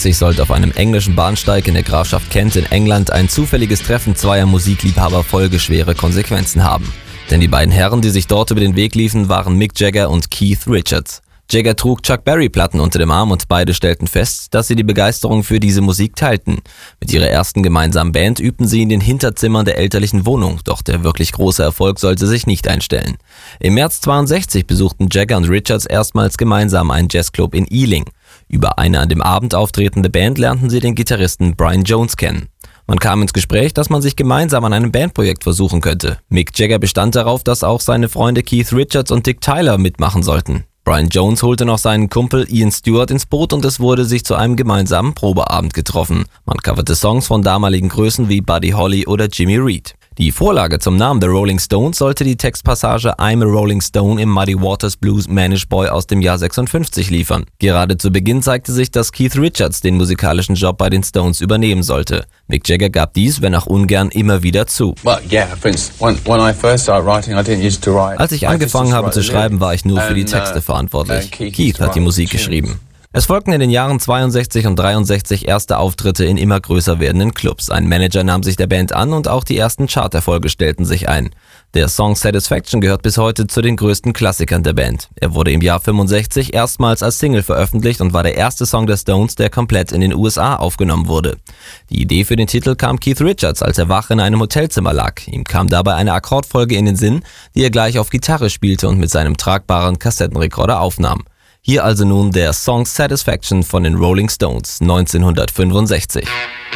1965 sollte auf einem englischen Bahnsteig in der Grafschaft Kent in England ein zufälliges Treffen zweier Musikliebhaber folgeschwere Konsequenzen haben. Denn die beiden Herren, die sich dort über den Weg liefen, waren Mick Jagger und Keith Richards. Jagger trug Chuck Berry-Platten unter dem Arm und beide stellten fest, dass sie die Begeisterung für diese Musik teilten. Mit ihrer ersten gemeinsamen Band übten sie in den Hinterzimmern der elterlichen Wohnung, doch der wirklich große Erfolg sollte sich nicht einstellen. Im März 1962 besuchten Jagger und Richards erstmals gemeinsam einen Jazzclub in Ealing. Über eine an dem Abend auftretende Band lernten sie den Gitarristen Brian Jones kennen. Man kam ins Gespräch, dass man sich gemeinsam an einem Bandprojekt versuchen könnte. Mick Jagger bestand darauf, dass auch seine Freunde Keith Richards und Dick Tyler mitmachen sollten. Brian Jones holte noch seinen Kumpel Ian Stewart ins Boot und es wurde sich zu einem gemeinsamen Probeabend getroffen. Man coverte Songs von damaligen Größen wie Buddy Holly oder Jimmy Reed. Die Vorlage zum Namen The Rolling Stones sollte die Textpassage I'm a Rolling Stone im Muddy Waters Blues Manish Boy aus dem Jahr 56 liefern. Gerade zu Beginn zeigte sich, dass Keith Richards den musikalischen Job bei den Stones übernehmen sollte. Mick Jagger gab dies, wenn auch ungern, immer wieder zu. Als ich angefangen habe zu schreiben, war ich nur für die Texte verantwortlich. Keith hat die Musik geschrieben. Es folgten in den Jahren 62 und 63 erste Auftritte in immer größer werdenden Clubs. Ein Manager nahm sich der Band an und auch die ersten Charterfolge stellten sich ein. Der Song Satisfaction gehört bis heute zu den größten Klassikern der Band. Er wurde im Jahr 65 erstmals als Single veröffentlicht und war der erste Song der Stones, der komplett in den USA aufgenommen wurde. Die Idee für den Titel kam Keith Richards, als er wach in einem Hotelzimmer lag. Ihm kam dabei eine Akkordfolge in den Sinn, die er gleich auf Gitarre spielte und mit seinem tragbaren Kassettenrekorder aufnahm. Hier also nun der Song Satisfaction von den Rolling Stones 1965.